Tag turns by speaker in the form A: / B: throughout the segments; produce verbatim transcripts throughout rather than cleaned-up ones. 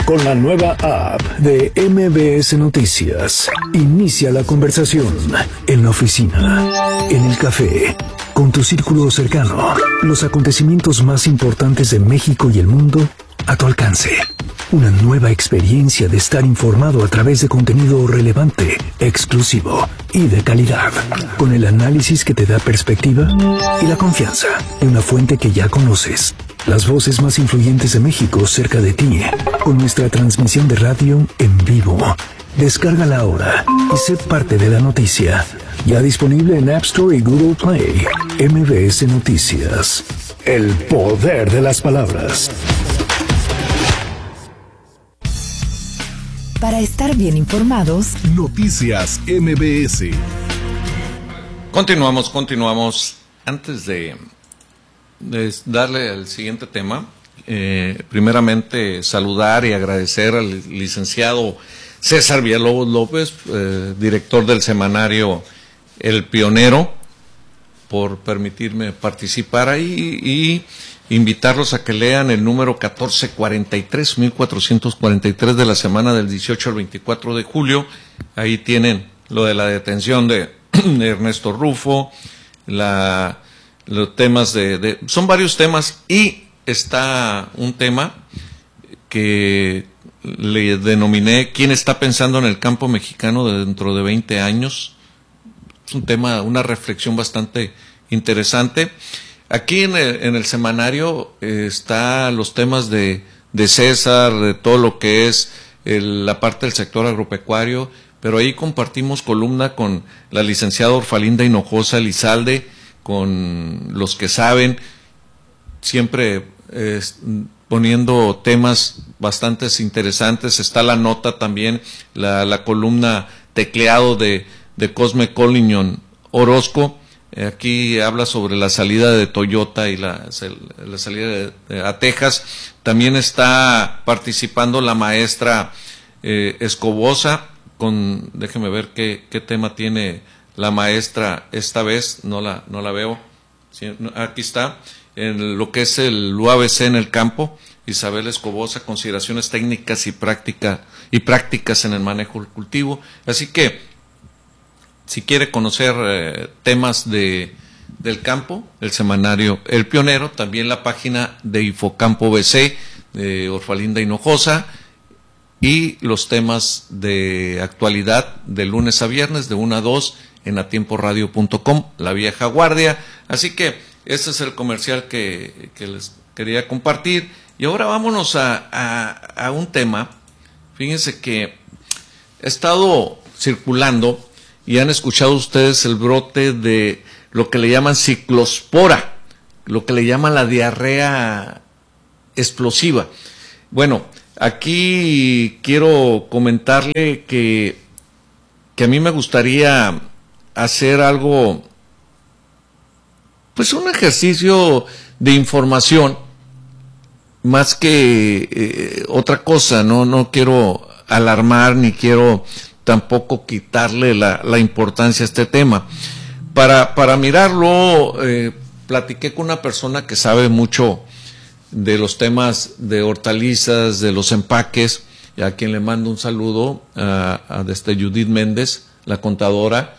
A: Con la nueva app de M B S Noticias, inicia la conversación en la oficina, en el café, con tu círculo cercano. Los acontecimientos más importantes de México y el mundo a tu alcance. Una nueva experiencia de estar informado a través de contenido relevante, exclusivo y de calidad. Con el análisis que te da perspectiva y la confianza de una fuente que ya conoces. Las voces más influyentes de México cerca de ti. Con nuestra transmisión de radio en vivo. Descárgala ahora y sé parte de la noticia. Ya disponible en App Store y Google Play. M B S Noticias. El poder de las palabras.
B: Para estar bien informados,
C: Noticias M B S.
D: Continuamos, continuamos. Antes de, de darle al siguiente tema, eh, primeramente saludar y agradecer al licenciado César Villalobos López, eh, director del semanario El Pionero, por permitirme participar ahí y invitarlos a que lean el número catorce cuarenta y tres, mil cuatrocientos cuarenta y tres de la semana del dieciocho al veinticuatro de julio. Ahí tienen lo de la detención de, de Ernesto Rufo, la, los temas de, de... Son varios temas y está un tema que le denominé ¿Quién está pensando en el campo mexicano de dentro de veinte años? Es un tema, una reflexión bastante interesante. Aquí en el, en el semanario eh, está los temas de, de César, de todo lo que es el, la parte del sector agropecuario, pero ahí compartimos columna con la licenciada Orfalinda Hinojosa Elizalde, con los que saben, siempre eh, poniendo temas bastante interesantes. Está la nota también, la, la columna tecleado de, de Cosme Collignon Orozco. Aquí habla sobre la salida de Toyota y la, la salida de, de, a Texas. También está participando la maestra eh, Escobosa, con, déjeme ver qué, qué tema tiene la maestra esta vez, no la, no la veo. Sí, no, aquí está, en lo que es el U A B C en el campo, Isabel Escobosa, consideraciones técnicas y, práctica, y prácticas en el manejo del cultivo. Así que, si quiere conocer eh, temas de, del campo, el semanario El Pionero, también la página de Infocampo B C, de Orfalinda Hinojosa, y los temas de actualidad de lunes a viernes, de una a dos, en atiemporadio punto com, La Vieja Guardia. Así que ese es el comercial que, que les quería compartir. Y ahora vámonos a, a, a un tema. Fíjense que he estado circulando y han escuchado ustedes el brote de lo que le llaman ciclospora, lo que le llaman la diarrea explosiva. Bueno, aquí quiero comentarle que, que a mí me gustaría hacer algo, pues un ejercicio de información, más que eh, otra cosa. No, no quiero alarmar ni quiero tampoco quitarle la, la importancia a este tema. Para, para mirarlo, eh, platiqué con una persona que sabe mucho de los temas de hortalizas, de los empaques, y a quien le mando un saludo, a, a desde Judith Méndez, la contadora,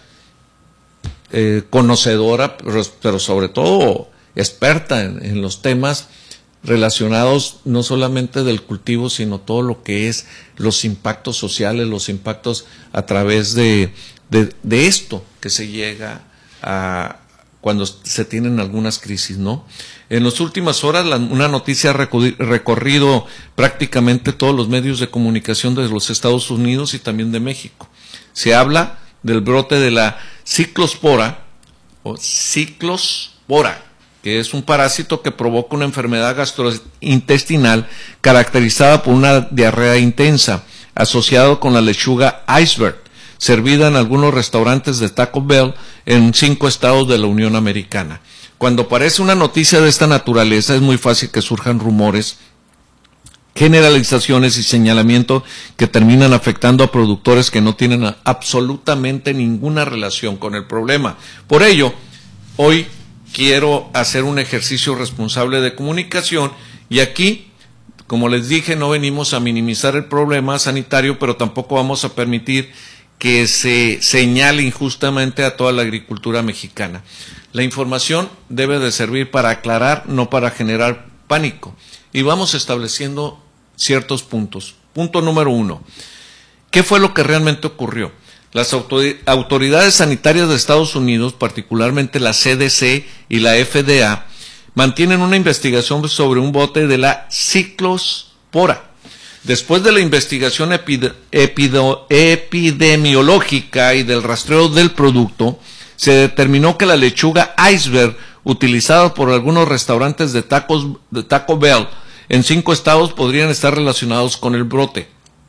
D: eh, conocedora, pero, pero sobre todo experta en, en los temas relacionados no solamente del cultivo, sino todo lo que es los impactos sociales, los impactos a través de, de, de esto que se llega a cuando se tienen algunas crisis, ¿no? En las últimas horas, la, una noticia ha recorrido prácticamente todos los medios de comunicación de los Estados Unidos y también de México. Se habla del brote de la ciclospora o ciclospora, que es un parásito que provoca una enfermedad gastrointestinal caracterizada por una diarrea intensa, asociado con la lechuga iceberg, servida en algunos restaurantes de Taco Bell en cinco estados de la Unión Americana. Cuando aparece una noticia de esta naturaleza, es muy fácil que surjan rumores, generalizaciones y señalamiento que terminan afectando a productores que no tienen absolutamente ninguna relación con el problema. Por ello, hoy quiero hacer un ejercicio responsable de comunicación y aquí como les dije, no venimos a minimizar el problema sanitario, pero tampoco vamos a permitir que se señale injustamente a toda la agricultura mexicana. La información debe de servir para aclarar, no para generar pánico. Y vamos estableciendo ciertos puntos. Punto número uno. ¿Qué fue lo que realmente ocurrió? Las autoridades sanitarias de Estados Unidos, particularmente la C D C y la F D A, mantienen una investigación sobre un bote de la ciclospora. Después de la investigación epide- epido- epidemiológica y del rastreo del producto, se determinó que la lechuga iceberg, utilizada por algunos restaurantes de, tacos, de Taco Bell en cinco estados, podrían estar relacionados con el brote.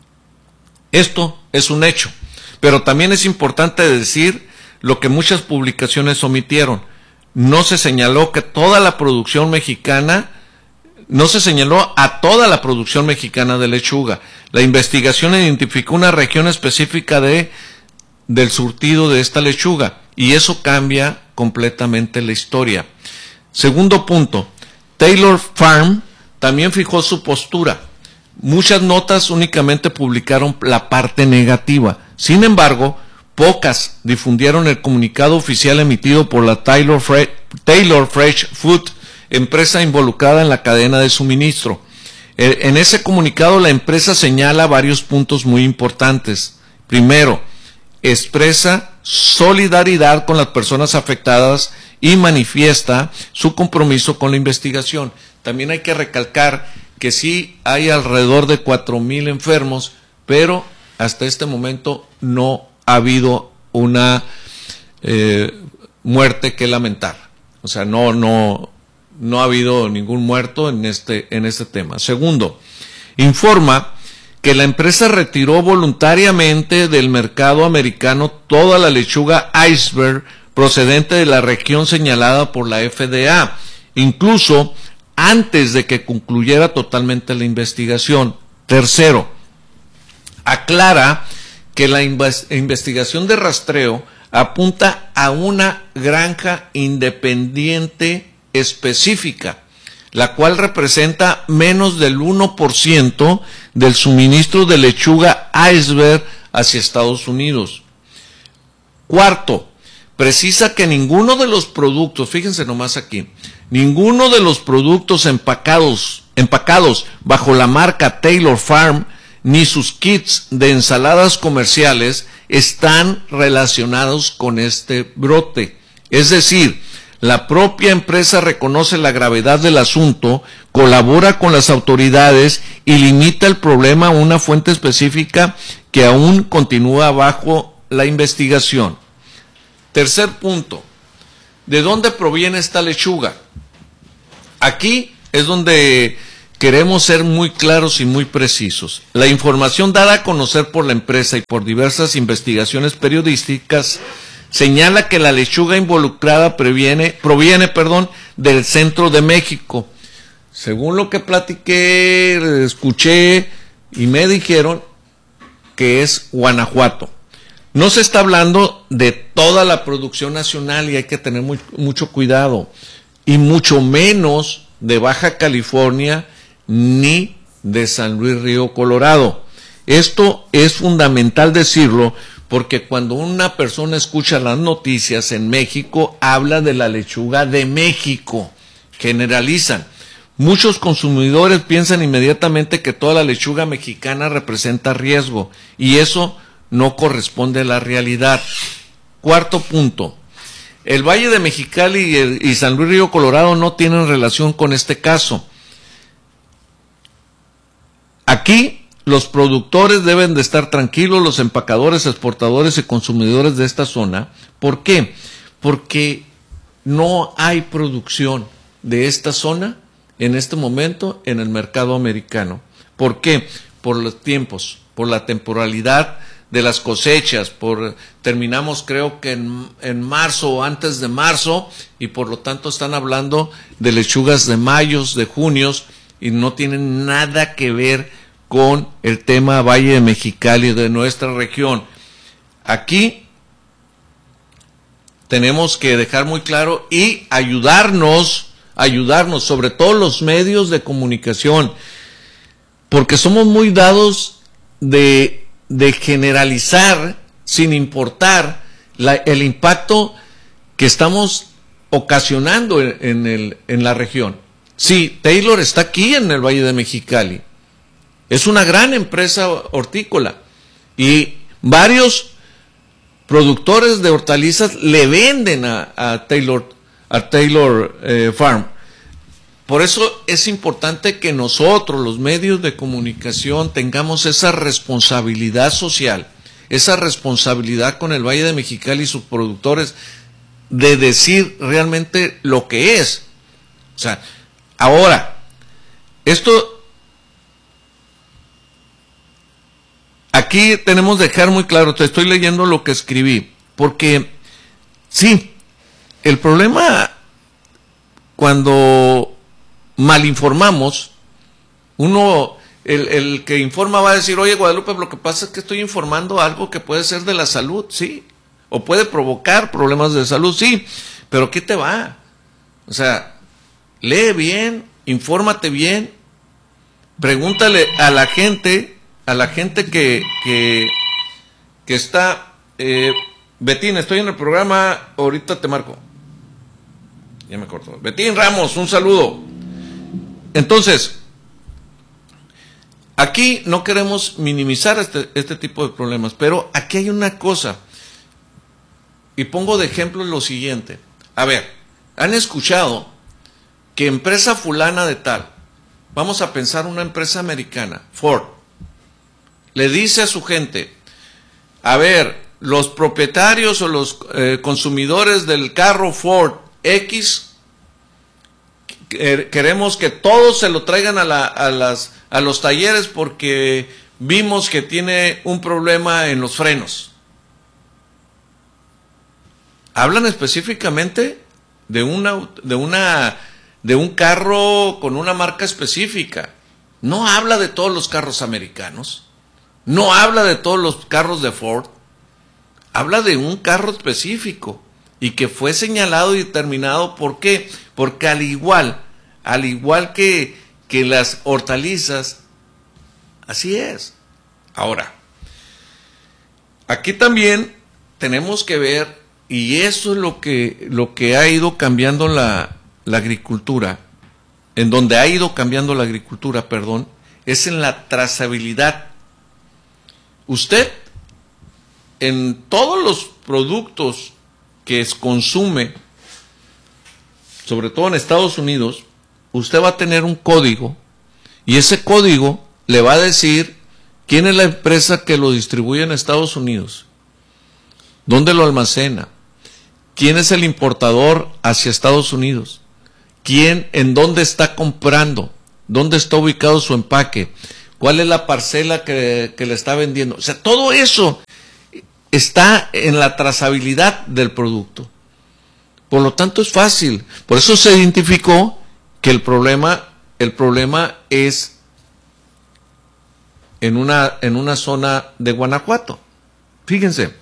D: Esto es un hecho, pero también es importante decir lo que muchas publicaciones omitieron. No se señaló que toda la producción mexicana, no se señaló a toda la producción mexicana de lechuga. La investigación identificó una región específica de, del surtido de esta lechuga, y eso cambia completamente la historia. Segundo punto, Taylor Farm también fijó su postura. Muchas notas únicamente publicaron la parte negativa. Sin embargo, pocas difundieron el comunicado oficial emitido por la Taylor, Fre- Taylor Fresh Food, empresa involucrada en la cadena de suministro. En ese comunicado la empresa señala varios puntos muy importantes. Primero, expresa solidaridad con las personas afectadas y manifiesta su compromiso con la investigación. También hay que recalcar que sí hay alrededor de cuatro mil enfermos, pero hasta este momento no ha habido una eh, muerte que lamentar. O sea, no, no, no ha habido ningún muerto en este, en este tema. Segundo, informa que la empresa retiró voluntariamente del mercado americano toda la lechuga iceberg procedente de la región señalada por la F D A, incluso antes de que concluyera totalmente la investigación. Tercero, aclara que la investigación de rastreo apunta a una granja independiente específica, la cual representa menos del uno por ciento del suministro de lechuga iceberg hacia Estados Unidos. Cuarto, precisa que ninguno de los productos, fíjense nomás aquí, ninguno de los productos empacados, empacados bajo la marca Taylor Farm ni sus kits de ensaladas comerciales están relacionados con este brote. Es decir, la propia empresa reconoce la gravedad del asunto, colabora con las autoridades y limita el problema a una fuente específica que aún continúa bajo la investigación. Tercer punto, ¿de dónde proviene esta lechuga? Aquí es donde queremos ser muy claros y muy precisos. La información dada a conocer por la empresa y por diversas investigaciones periodísticas señala que la lechuga involucrada previene, proviene perdón, del centro de México. Según lo que platiqué, escuché y me dijeron que es Guanajuato. No se está hablando de toda la producción nacional y hay que tener muy, mucho cuidado, y mucho menos de Baja California ni de San Luis Río Colorado. Esto es fundamental decirlo porque cuando una persona escucha las noticias en México, habla de la lechuga de México, generalizan. Muchos consumidores piensan inmediatamente que toda la lechuga mexicana representa riesgo y eso no corresponde a la realidad. Cuarto punto, el Valle de Mexicali y, el, y San Luis Río Colorado no tienen relación con este caso. Aquí los productores deben de estar tranquilos, los empacadores, exportadores y consumidores de esta zona. ¿Por qué? Porque no hay producción de esta zona en este momento en el mercado americano. ¿Por qué? Por los tiempos, por la temporalidad de las cosechas, por terminamos creo que en, en marzo o antes de marzo y por lo tanto están hablando de lechugas de mayos, de junios y no tienen nada que ver con el tema Valle de Mexicali de nuestra región. Aquí tenemos que dejar muy claro y ayudarnos, ayudarnos, sobre todo los medios de comunicación. porque somos muy dados de, de generalizar sin importar la, el impacto que estamos ocasionando en, en, el, en la región. Sí, Taylor está aquí en el Valle de Mexicali. Es una gran empresa hortícola y varios productores de hortalizas le venden a, a Taylor, a Taylor eh, Farm. Por eso es importante que nosotros, los medios de comunicación, tengamos esa responsabilidad social, esa responsabilidad con el Valle de Mexicali y sus productores de decir realmente lo que es. O sea, ahora, esto, aquí tenemos que dejar muy claro, te estoy leyendo lo que escribí, porque sí, el problema cuando malinformamos, uno, el, el que informa va a decir, oye Guadalupe, lo que pasa es que estoy informando algo que puede ser de la salud, sí, o puede provocar problemas de salud, sí, pero ¿qué te va? O sea, lee bien, infórmate bien, pregúntale a la gente, a la gente que, que, que está, eh, Betín, estoy en el programa, ahorita te marco. Ya me cortó. Betín Ramos, un saludo. Entonces, aquí no queremos minimizar este, este tipo de problemas, pero aquí hay una cosa, y pongo de ejemplo lo siguiente. A ver, ¿han escuchado que empresa fulana de tal, vamos a pensar una empresa americana, Ford, le dice a su gente, a ver, los propietarios o los eh, consumidores del carro Ford X, queremos que todos se lo traigan a, la, a, las, a los talleres porque vimos que tiene un problema en los frenos? Hablan específicamente de una, de una, de un carro con una marca específica. No habla de todos los carros americanos. No habla de todos los carros de Ford. Habla de un carro específico y que fue señalado y determinado. ¿Por qué? Porque al igual, al igual que, que las hortalizas, así es. Ahora, aquí también tenemos que ver, y eso es lo que, lo que ha ido cambiando la, la agricultura, en donde ha ido cambiando la agricultura, perdón, es en la trazabilidad. Usted, en todos los productos que consume, sobre todo en Estados Unidos, usted va a tener un código, y ese código le va a decir quién es la empresa que lo distribuye en Estados Unidos, dónde lo almacena, quién es el importador hacia Estados Unidos, quién, en dónde está comprando, dónde está ubicado su empaque, cuál es la parcela que, que le está vendiendo. O sea, todo eso está en la trazabilidad del producto. Por lo tanto, es fácil. Por eso se identificó que el problema, el problema es en una, en una zona de Guanajuato. Fíjense.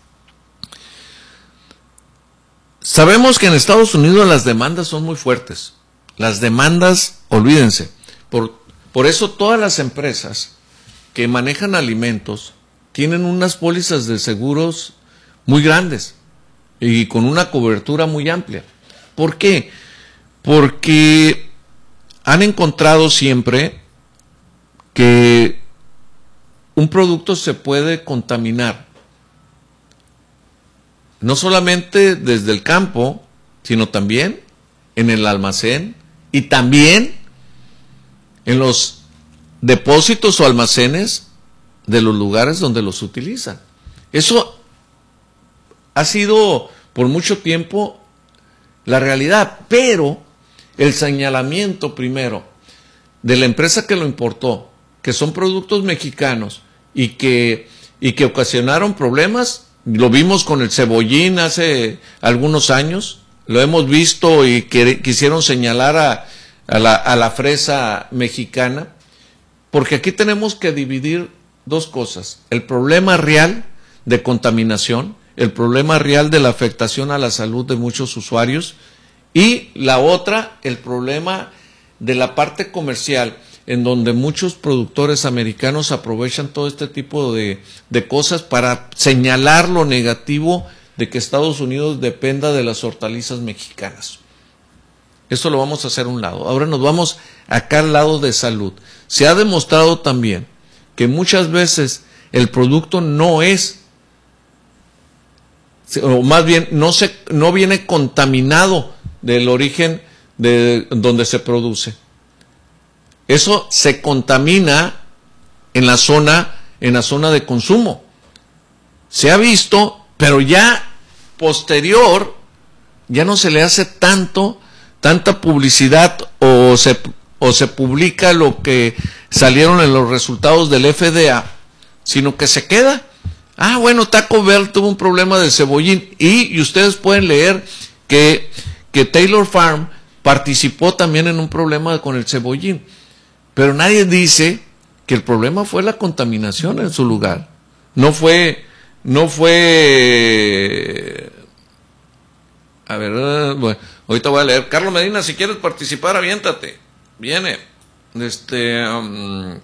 D: Sabemos que en Estados Unidos las demandas son muy fuertes. Las demandas, olvídense. Por, por eso todas las empresas que manejan alimentos tienen unas pólizas de seguros muy grandes y con una cobertura muy amplia. ¿Por qué? Porque han encontrado siempre que un producto se puede contaminar, no solamente desde el campo, sino también en el almacén y también en los depósitos o almacenes de los lugares donde los utilizan. Eso ha sido por mucho tiempo la realidad, pero el señalamiento primero de la empresa que lo importó, que son productos mexicanos y que, y que ocasionaron problemas. Lo vimos con el cebollín hace algunos años, lo hemos visto y que, quisieron señalar a, a, la, a la fresa mexicana, porque aquí tenemos que dividir dos cosas: el problema real de contaminación, el problema real de la afectación a la salud de muchos usuarios, y la otra, el problema de la parte comercial. en donde muchos productores americanos aprovechan todo este tipo de, de cosas para señalar lo negativo de que Estados Unidos dependa de las hortalizas mexicanas. Eso lo vamos a hacer a un lado. Ahora nos vamos acá al lado de salud. Se ha demostrado también que muchas veces el producto no es, o más bien no se, no viene contaminado del origen de donde se produce. Eso se contamina en la zona, en la zona de consumo. Se ha visto, pero ya posterior, ya no se le hace tanto, tanta publicidad o se, o se publica lo que salieron en los resultados del F D A, sino que se queda. Ah, bueno, Taco Bell tuvo un problema del cebollín y, y ustedes pueden leer que, que Taylor Farm participó también en un problema con el cebollín. Pero nadie dice que el problema fue la contaminación en su lugar. No fue, no fue, a ver, bueno, ahorita voy a leer. Carlos Medina, si quieres participar, aviéntate. Viene. Este, um,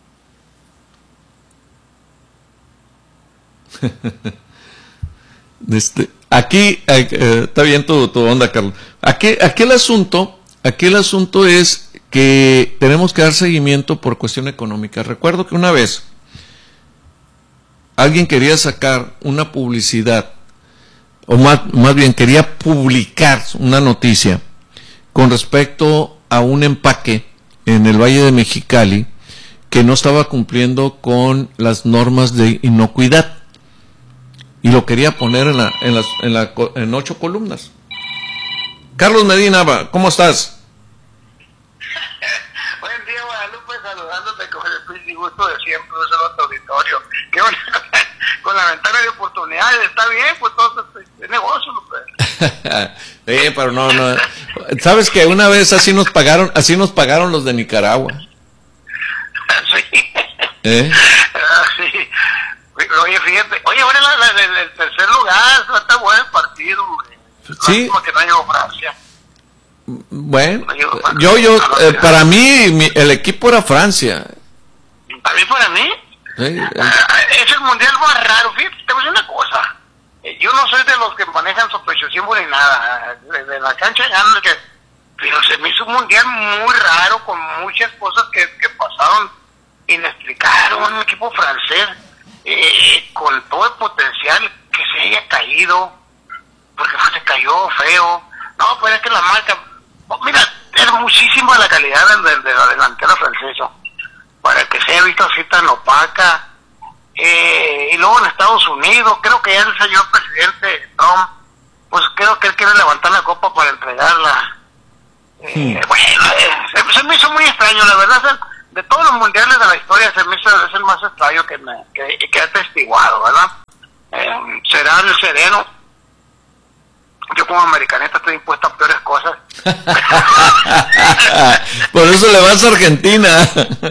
D: este, aquí, eh, está bien tu, tu onda, Carlos. Aquí, aquí el asunto, aquí el asunto es que tenemos que dar seguimiento por cuestión económica. Recuerdo que una vez alguien quería sacar una publicidad, o más, más bien quería publicar una noticia con respecto a un empaque en el Valle de Mexicali que no estaba cumpliendo con las normas de inocuidad y lo quería poner en, la, en, las, en, la, en ocho columnas. Carlos Medina, ¿cómo estás?
E: Buen día, Guadalupe, saludándote con el gusto de siempre, de otro auditorio. Qué bueno, con la ventana de oportunidades, está bien, pues todo es negocio, Lupe.
D: Sí, pero no, no. ¿Sabes que una vez así nos pagaron, así nos pagaron los de Nicaragua?
E: Sí.
D: ¿Eh?
E: Sí. Oye, fíjate, oye, ahora la, la, la, el tercer lugar, está bueno el partido, güey.
D: Sí.
E: Como que no llegó Francia.
D: Bueno, yo, yo, eh, para mí, mi, el equipo era Francia.
E: ¿Para mí, para mí?
D: Sí, el...
E: Es el mundial más raro. Fíjate, te voy a decir una cosa. Yo no soy de los que manejan sospechosismo ni nada. Desde la cancha ganan que... Pero se me hizo un mundial muy raro, con muchas cosas que, que pasaron inexplicables. Un equipo francés eh, con todo el potencial que se haya caído, porque se cayó feo. No, pues es que la marca... Mira, es muchísima la calidad de, de, de la delantera francesa, para que se haya visto así tan opaca. Eh, y luego en Estados Unidos, creo que ya el señor presidente Trump, pues creo que él quiere levantar la copa para entregarla. Eh, hmm. Bueno, eh, se, se me hizo muy extraño, la verdad. De todos los mundiales de la historia, se me hizo es el más extraño que, me, que, que he atestiguado, ¿verdad? Eh, será el sereno. Yo como americanista estoy impuesto a peores cosas.
D: Por eso le vas a Argentina.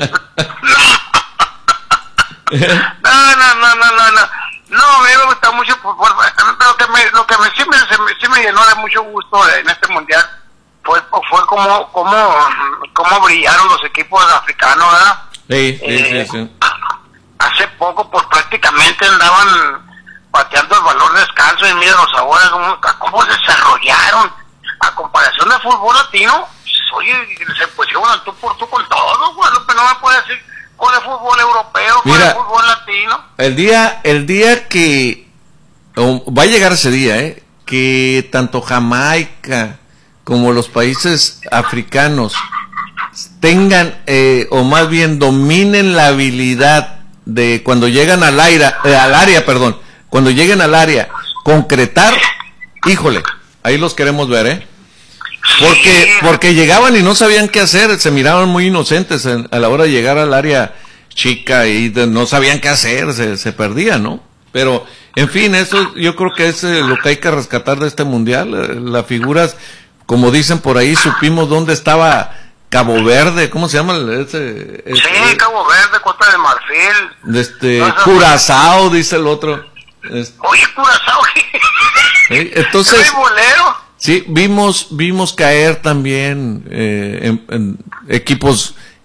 E: No, no, no, no, no, no. No, a mí me gusta mucho el fútbol. Lo que me, lo que me, sí, me, sí me llenó de mucho gusto en este mundial fue, fue como, como, como brillaron los equipos africanos, ¿verdad?
D: Sí, sí,
E: eh,
D: sí, sí.
E: Hace poco, pues prácticamente andaban pateando el balón de descanso y míranos ahora cómo, cómo desarrollaron a comparación del fútbol latino. Oye, se pusieron al tú por tú con todo, bueno, pero no me puede decir con el fútbol europeo, con
D: Mira,
E: el fútbol latino.
D: El día, el día que oh, va a llegar ese día, eh, que tanto Jamaica como los países africanos tengan eh, o más bien dominen la habilidad de cuando llegan al aire, eh, al área, perdón. Cuando lleguen al área, concretar, híjole, ahí los queremos ver, ¿eh? Porque, porque llegaban y no sabían qué hacer, se miraban muy inocentes en, a la hora de llegar al área chica y de, no sabían qué hacer, se, se perdían, ¿no? Pero, en fin, eso yo creo que es eh, lo que hay que rescatar de este mundial. Eh, las figuras, como dicen por ahí, supimos dónde estaba Cabo Verde, ¿cómo se llama? Ese, ese,
E: sí, Cabo Verde, Costa de Marfil.
D: Este, no, Curazao, dice el otro. Este,
E: Oye, Curazao.
D: ¿sí? Entonces, sí, vimos, vimos caer también eh, en, en equipos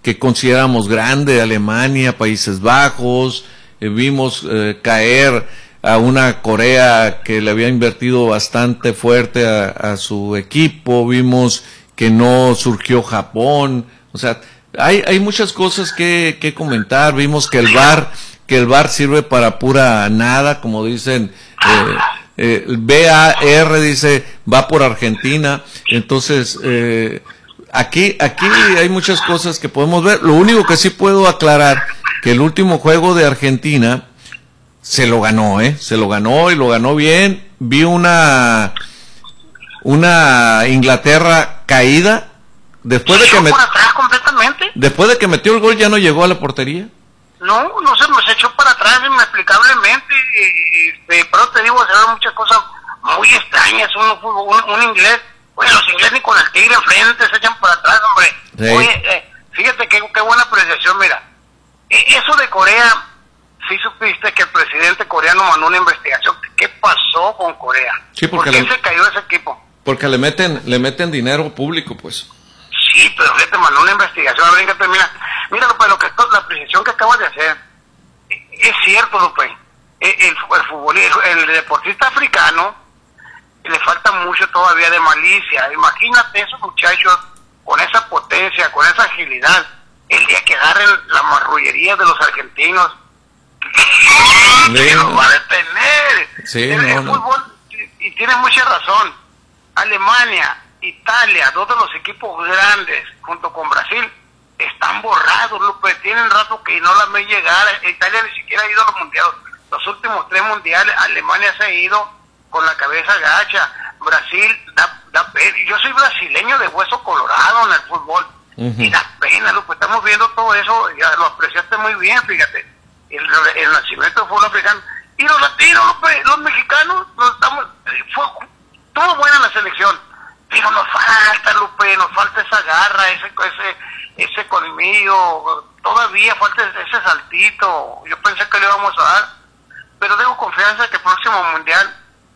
D: que consideramos grande, Alemania, Países Bajos, eh, vimos eh, caer a una Corea que le había invertido bastante fuerte a, a su equipo, vimos que no surgió Japón, o sea, hay, hay muchas cosas que, que comentar, vimos que el V A R, que el V A R sirve para pura nada, como dicen, eh, eh, V A R dice, va por Argentina, entonces, eh, Aquí, aquí hay muchas cosas que podemos ver. Lo único que sí puedo aclarar, que el último juego de Argentina se lo ganó, ¿eh? Se lo ganó y lo ganó bien. Vi una, una Inglaterra caída. Después de que met...
E: por atrás completamente.
D: Después de que metió el gol ya no llegó a la portería.
E: No, no se nos echó para atrás inexplicablemente. Y, y, pero te digo, se ven muchas cosas muy extrañas. Un, un, un inglés. Oye, los ingleses ni con el tigre enfrente se echan para atrás, hombre. Sí. Oye, eh, fíjate qué, qué buena apreciación, mira. Eh, eso de Corea, sí supiste que el presidente coreano mandó una investigación. ¿Qué pasó con Corea?
D: Sí, porque
E: ¿Por qué
D: le,
E: se cayó ese equipo?
D: Porque le meten le meten dinero público, pues.
E: Sí, pero fíjate, mandó una investigación. A ver en qué termina. Mira, López, lo que, la apreciación que acabas de hacer, es cierto, López. El, el, el, futbolista, el, el deportista africano le falta mucho todavía de malicia. Imagínate esos muchachos con esa potencia, con esa agilidad, el día que agarren la marrullería de los argentinos, sí, que los va a detener.
D: Sí,
E: el,
D: no,
E: el
D: no.
E: fútbol, y, y tiene mucha razón, Alemania, Italia, dos de los equipos grandes, junto con Brasil, están borrados, Lupe, tienen rato que no la ven llegar. Italia ni siquiera ha ido a los mundiales, los últimos tres mundiales. Alemania se ha ido con la cabeza gacha. Brasil da, da pena. Yo soy brasileño de hueso colorado en el fútbol. Uh-huh. Y da pena, Lupe. Estamos viendo todo eso. Ya lo apreciaste muy bien, fíjate. El, el nacimiento del fútbol africano. Y los latinos, Lupe, los mexicanos, nos estamos, fue todo buena la selección. Pero nos falta, Lupe, nos falta esa garra, ese, ese, ese colmillo. Todavía falta ese saltito. Yo pensé que le íbamos a dar. Pero tengo confianza que el próximo mundial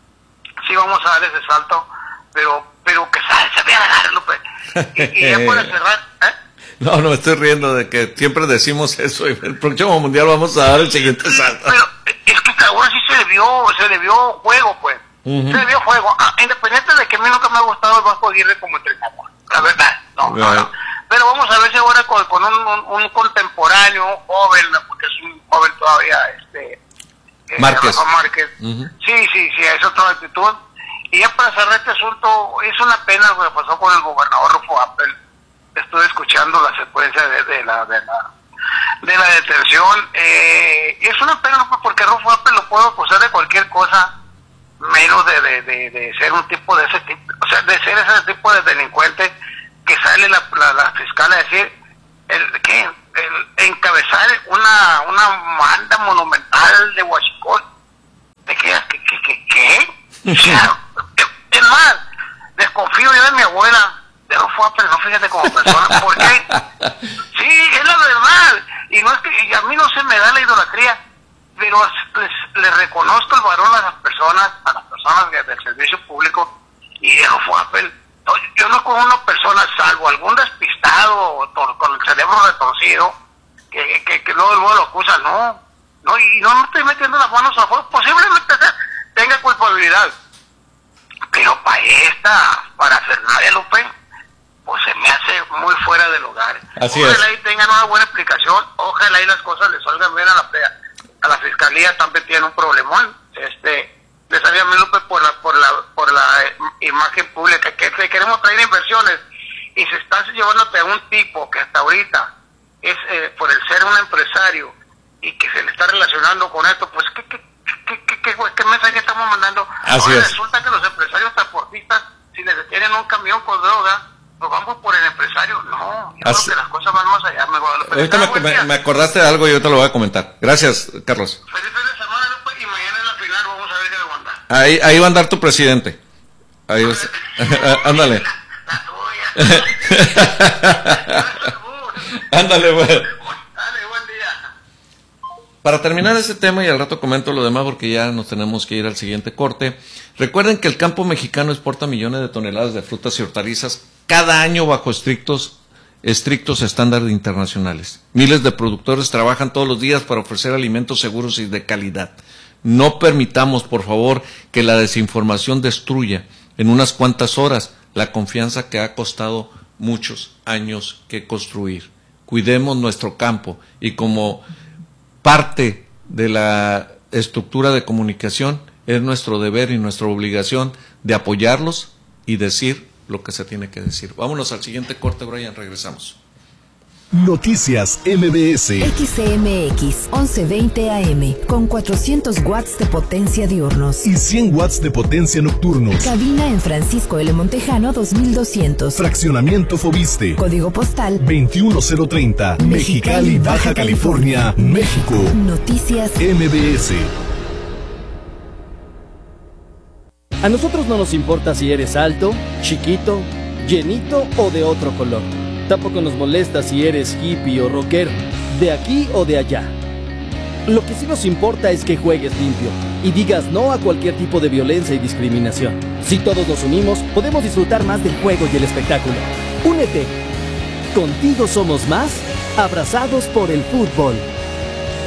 E: sí vamos a dar ese salto, pero pero que se, se vea la gana, Lupe. Y, y ya para cerrar, ¿eh?
D: No, no, me estoy riendo de que siempre decimos eso, y el próximo mundial vamos a dar el siguiente salto.
E: Pero es que ahora sí se le vio, se le vio juego, pues. Uh-huh. Se le vio juego. Ah, independiente de que a mí nunca me ha gustado el Vasco Aguirre como entrenador, la verdad. No, right. no, no. Pero vamos a ver si ahora con, con un, un, un contemporáneo, joven, porque es un joven todavía, este...
D: Márquez.
E: Rafa Márquez. Uh-huh. Sí, sí, sí, eso es toda actitud. Y ya para cerrar este asunto, es una pena lo que pasó con el gobernador Rufo Appel. Estuve escuchando la secuencia de, de la de la de la detención. Eh, es una pena porque Rufo Appel lo puedo acusar de cualquier cosa menos de, de, de, de ser un tipo de ese tipo, o sea, de ser ese tipo de delincuente que sale la, la, la fiscal a decir el ¿qué? El encabezar una una banda monumental de huachicol. ¿De qué? ¿Qué? ¿Qué? ¿Qué? ¿Qué? O sea, es más, desconfío yo de mi abuela, de Rufo Appel, no fíjate como persona. ¿Por qué? Sí, es la verdad. Y no es que y a mí no se me da la idolatría, pero les, les reconozco el valor a las personas, a las personas del servicio público, y de Rufo Appel. Yo no con una persona, salvo algún despistado con el cerebro retorcido, que, que, que luego, luego lo acusa, no, no, y no me estoy metiendo las manos a fuego, posiblemente tenga culpabilidad, pero para esta, para Fernández López, pues se me hace muy fuera del lugar.
D: Así
E: ojalá
D: es.
E: y tengan una buena explicación, ojalá y las cosas le salgan bien a la, a la fiscalía, también tiene un problemón, este... le salía a mí, Lupe, por la por la por la imagen pública, que, que queremos traer inversiones y se está llevándote a un tipo que hasta ahorita es eh, por el ser un empresario y que se le está relacionando con esto, pues qué qué qué qué, qué, qué mensaje estamos mandando.
D: Así
E: ahora
D: es.
E: Resulta que los empresarios transportistas, si les detienen un camión con droga, pues vamos por el empresario. No, yo
D: Así...
E: creo que las cosas van más allá. Me,
D: ahorita me, me, me acordaste de algo y yo te lo voy a comentar. Gracias, Carlos.
E: Feliz fin de semana, Lupe, y mañana en la final vamos a ver qué aguanta.
D: Ahí, ahí va a andar tu presidente. Ahí es. Ándale.
E: La tuya.
D: Ándale, güey.
E: Dale, buen día.
D: Para terminar este tema y al rato comento lo demás porque ya nos tenemos que ir al siguiente corte. Recuerden que el campo mexicano exporta millones de toneladas de frutas y hortalizas cada año bajo estrictos estrictos estándares internacionales. Miles de productores trabajan todos los días para ofrecer alimentos seguros y de calidad. No permitamos, por favor, que la desinformación destruya en unas cuantas horas la confianza que ha costado muchos años que construir. Cuidemos nuestro campo y como parte de la estructura de comunicación es nuestro deber y nuestra obligación de apoyarlos y decir lo que se tiene que decir. Vámonos al siguiente corte, Brian, regresamos.
C: Noticias M B S.
B: X C M X once veinte A M con cuatrocientos watts de potencia diurnos
C: y cien watts de potencia nocturnos.
B: Cabina en Francisco L. Montejano dos mil doscientos.
C: Fraccionamiento Fobiste.
B: Código postal
C: veintiuno cero treinta. Mexicali, Baja California, México.
B: Noticias
C: M B S.
F: A nosotros no nos importa si eres alto, chiquito, llenito o de otro color. Tampoco nos molesta si eres hippie o rockero, de aquí o de allá. Lo que sí nos importa es que juegues limpio y digas no a cualquier tipo de violencia y discriminación. Si todos nos unimos, podemos disfrutar más del juego y el espectáculo. Únete. Contigo somos más, abrazados por el fútbol.